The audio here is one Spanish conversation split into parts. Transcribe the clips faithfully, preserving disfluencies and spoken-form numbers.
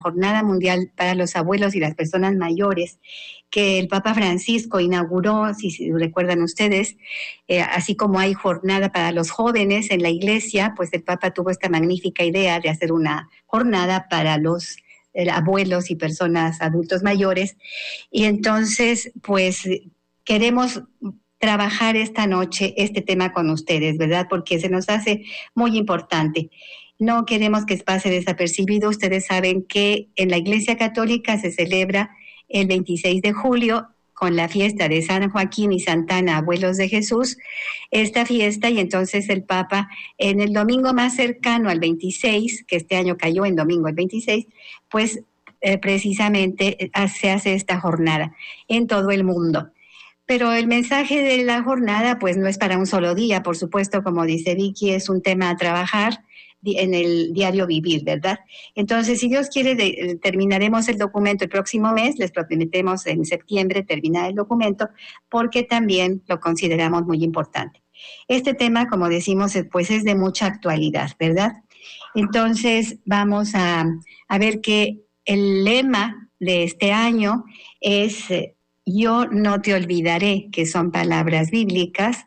Jornada Mundial para los Abuelos y las Personas Mayores, que el Papa Francisco inauguró, si, si recuerdan ustedes, eh, así como hay jornada para los jóvenes en la iglesia, pues el Papa tuvo esta magnífica idea de hacer una jornada para los eh, abuelos y personas adultos mayores. Y entonces, pues queremos trabajar esta noche este tema con ustedes, ¿verdad? Porque se nos hace muy importante. No queremos que pase desapercibido. Ustedes saben que en la Iglesia Católica se celebra el veintiséis de julio con la fiesta de San Joaquín y Santa Ana, abuelos de Jesús, esta fiesta, y entonces el Papa en el domingo más cercano al veintiséis, que este año cayó en domingo el veintiséis, pues eh, precisamente se hace esta jornada en todo el mundo. Pero el mensaje de la jornada pues no es para un solo día, por supuesto, como dice Vicky, es un tema a trabajar en el diario vivir, ¿verdad? Entonces, si Dios quiere, de, terminaremos el documento el próximo mes, les prometemos en septiembre terminar el documento, porque también lo consideramos muy importante. Este tema, como decimos, pues es de mucha actualidad, ¿verdad? Entonces, vamos a, a ver que el lema de este año es "Yo no te olvidaré", que son palabras bíblicas,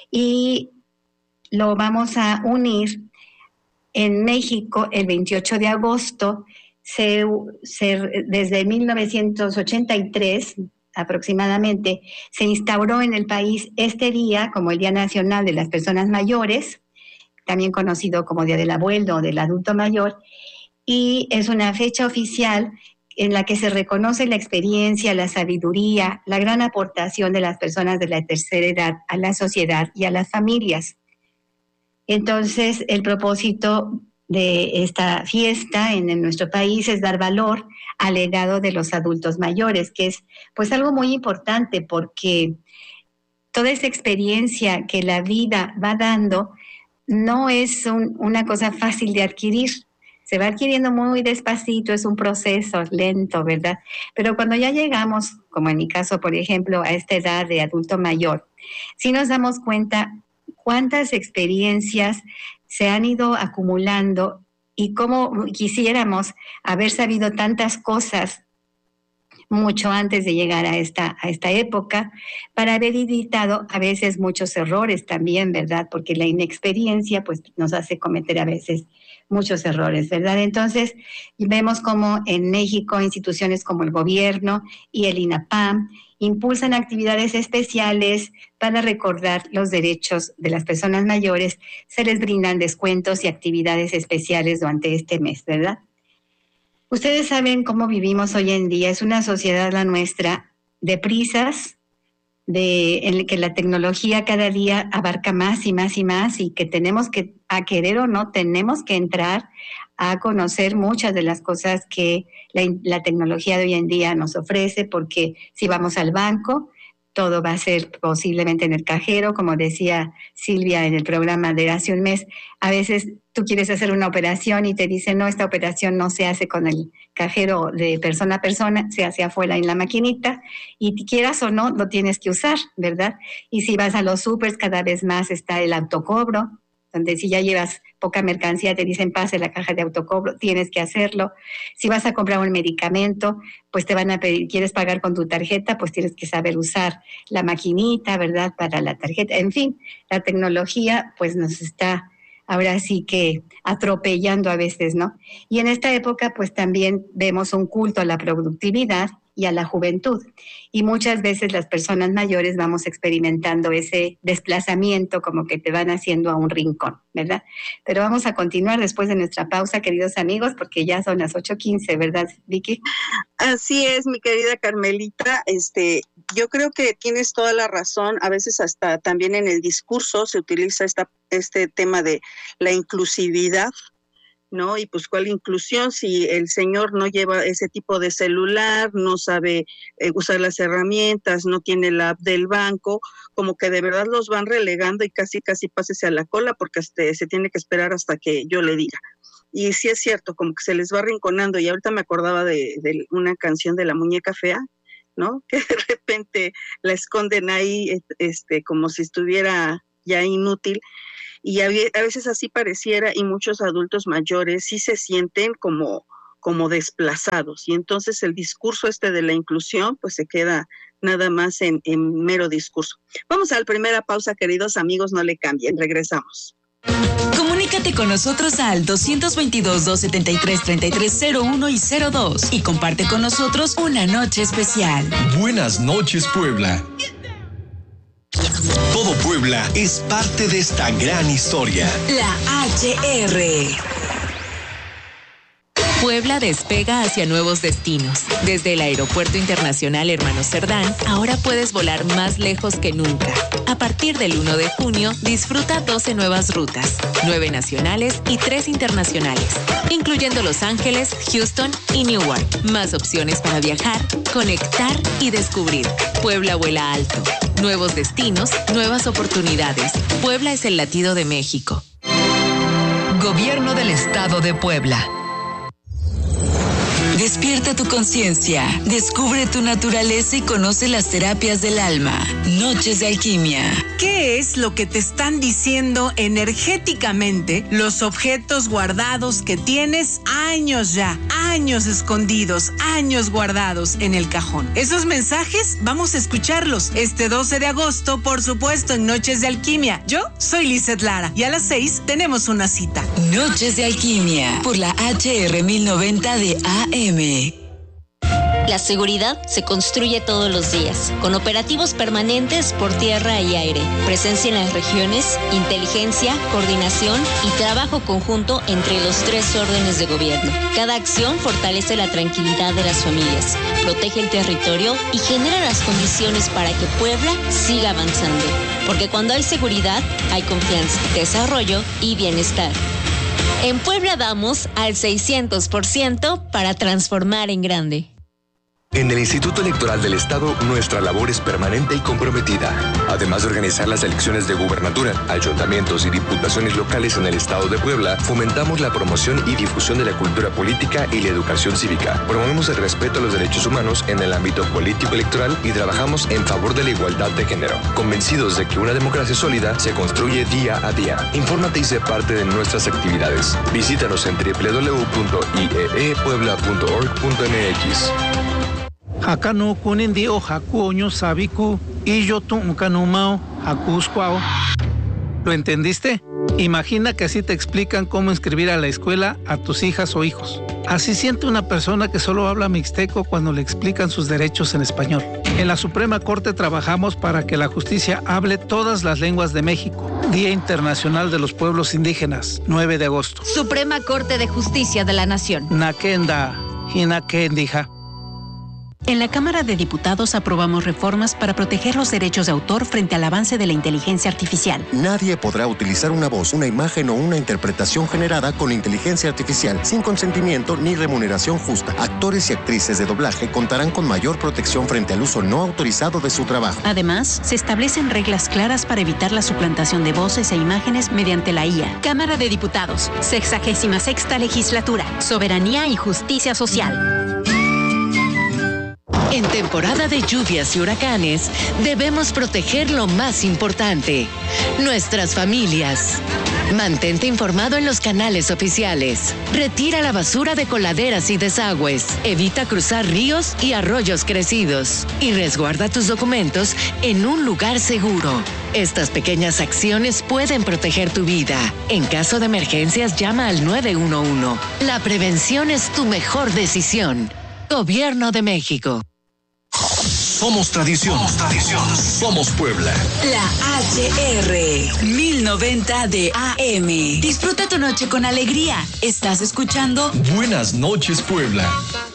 y lo vamos a unir. En México, el veintiocho de agosto, se, se, desde mil novecientos ochenta y tres aproximadamente, se instauró en el país este día como el Día Nacional de las Personas Mayores, también conocido como Día del Abuelo o del Adulto Mayor, y es una fecha oficial en la que se reconoce la experiencia, la sabiduría, la gran aportación de las personas de la tercera edad a la sociedad y a las familias. Entonces, el propósito de esta fiesta en, en nuestro país es dar valor al legado de los adultos mayores, que es pues algo muy importante porque toda esa experiencia que la vida va dando no es un, una cosa fácil de adquirir. Se va adquiriendo muy despacito, es un proceso lento, ¿verdad? Pero cuando ya llegamos, como en mi caso, por ejemplo, a esta edad de adulto mayor, sí nos damos cuenta cuántas experiencias se han ido acumulando y cómo quisiéramos haber sabido tantas cosas mucho antes de llegar a esta, a esta época, para haber evitado a veces muchos errores también, ¿verdad? Porque la inexperiencia pues nos hace cometer a veces muchos errores, ¿verdad? Entonces, vemos como en México instituciones como el gobierno y el INAPAM impulsan actividades especiales para recordar los derechos de las personas mayores. Se les brindan descuentos y actividades especiales durante este mes, ¿verdad? Ustedes saben cómo vivimos hoy en día. Es una sociedad la nuestra de prisas, de, en la que la tecnología cada día abarca más y más y más, y que tenemos que, a querer o no, tenemos que entrar a conocer muchas de las cosas que la, la tecnología de hoy en día nos ofrece, porque si vamos al banco, todo va a ser posiblemente en el cajero, como decía Silvia en el programa de hace un mes. A veces tú quieres hacer una operación y te dicen, no, esta operación no se hace con el cajero de persona a persona, se hace afuera en la maquinita, y quieras o no, lo tienes que usar, ¿verdad? Y si vas a los supers, cada vez más está el autocobro, donde si ya llevas poca mercancía te dicen pase la caja de autocobro, tienes que hacerlo. Si vas a comprar un medicamento, pues te van a pedir, quieres pagar con tu tarjeta, pues tienes que saber usar la maquinita, ¿verdad? Para la tarjeta. En fin, la tecnología pues nos está ahora sí que atropellando a veces, ¿no? Y en esta época pues también vemos un culto a la productividad y a la juventud. Y muchas veces las personas mayores vamos experimentando ese desplazamiento, como que te van haciendo a un rincón, ¿verdad? Pero vamos a continuar después de nuestra pausa, queridos amigos, porque ya son las ocho quince, ¿verdad, Vicky? Así es, mi querida Carmelita. Este, yo creo que tienes toda la razón. A veces hasta también en el discurso se utiliza esta, este tema de la inclusividad, ¿no? Y pues cuál inclusión si el señor no lleva ese tipo de celular, no sabe eh, usar las herramientas, no tiene la app del banco, como que de verdad los van relegando y casi casi pásese a la cola porque este, se tiene que esperar hasta que yo le diga. Y sí es cierto, como que se les va arrinconando, y ahorita me acordaba de, de una canción de La Muñeca Fea, ¿no? Que de repente la esconden ahí este, como si estuviera ya inútil. Y a veces así pareciera, y muchos adultos mayores sí se sienten como, como desplazados. Y entonces el discurso este de la inclusión pues se queda nada más en, en mero discurso. Vamos a la primera pausa, queridos amigos, no le cambien, regresamos. Comunícate con nosotros al dos dos dos, dos siete tres, tres tres cero uno y cero dos y comparte con nosotros una noche especial. Buenas noches, Puebla. Todo Puebla es parte de esta gran historia. La H R. Puebla despega hacia nuevos destinos. Desde el Aeropuerto Internacional Hermano Cerdán, ahora puedes volar más lejos que nunca. A partir del uno de junio, disfruta doce nuevas rutas, nueve nacionales y tres internacionales, incluyendo Los Ángeles, Houston y Newark. Más opciones para viajar, conectar y descubrir. Puebla vuela alto. Nuevos destinos, nuevas oportunidades. Puebla es el latido de México. Gobierno del Estado de Puebla. Despierta tu conciencia, descubre tu naturaleza y conoce las terapias del alma. Noches de Alquimia. ¿Qué es lo que te están diciendo energéticamente los objetos guardados que tienes años ya, años escondidos, años guardados en el cajón? Esos mensajes vamos a escucharlos este doce de agosto, por supuesto, en Noches de Alquimia. Yo soy Lizeth Lara y a las seis tenemos una cita. Noches de Alquimia por la H R mil noventa de A M. La seguridad se construye todos los días, con operativos permanentes por tierra y aire, presencia en las regiones, inteligencia, coordinación y trabajo conjunto entre los tres órdenes de gobierno. Cada acción fortalece la tranquilidad de las familias, protege el territorio y genera las condiciones para que Puebla siga avanzando. Porque cuando hay seguridad, hay confianza, desarrollo y bienestar. En Puebla damos al seiscientos por ciento para transformar en grande. En el Instituto Electoral del Estado, nuestra labor es permanente y comprometida. Además de organizar las elecciones de gubernatura, ayuntamientos y diputaciones locales en el Estado de Puebla, fomentamos la promoción y difusión de la cultura política y la educación cívica. Promovemos el respeto a los derechos humanos en el ámbito político-electoral y trabajamos en favor de la igualdad de género, convencidos de que una democracia sólida se construye día a día. Infórmate y sé parte de nuestras actividades. Visítanos en doble u doble u doble u punto i e e puebla punto org punto m x. Hakanu kunindio hakuoño sabiku y yo tu kanumao hakusquao. ¿Lo entendiste? Imagina que así te explican cómo inscribir a la escuela a tus hijas o hijos. Así siente una persona que solo habla mixteco cuando le explican sus derechos en español. En la Suprema Corte trabajamos para que la justicia hable todas las lenguas de México. Día Internacional de los Pueblos Indígenas, nueve de agosto. Suprema Corte de Justicia de la Nación. Nakenda, hinakendija. En la Cámara de Diputados aprobamos reformas para proteger los derechos de autor frente al avance de la inteligencia artificial. Nadie podrá utilizar una voz, una imagen o una interpretación generada con inteligencia artificial sin consentimiento ni remuneración justa. Actores y actrices de doblaje contarán con mayor protección frente al uso no autorizado de su trabajo. Además, se establecen reglas claras para evitar la suplantación de voces e imágenes mediante la I A. Cámara de Diputados, sexagésima sexta legislatura, soberanía y justicia social. En temporada de lluvias y huracanes, debemos proteger lo más importante, nuestras familias. Mantente informado en los canales oficiales. Retira la basura de coladeras y desagües. Evita cruzar ríos y arroyos crecidos. Y resguarda tus documentos en un lugar seguro. Estas pequeñas acciones pueden proteger tu vida. En caso de emergencias, llama al nueve uno uno. La prevención es tu mejor decisión. Gobierno de México. Somos tradición. Somos tradición. Somos Puebla. La H R mil noventa de A M. Disfruta tu noche con alegría. Estás escuchando Buenas noches, Puebla.